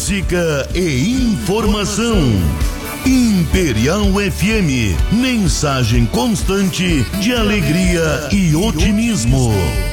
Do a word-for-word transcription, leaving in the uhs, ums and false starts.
música e informação. Imperial F M, mensagem constante de alegria e otimismo.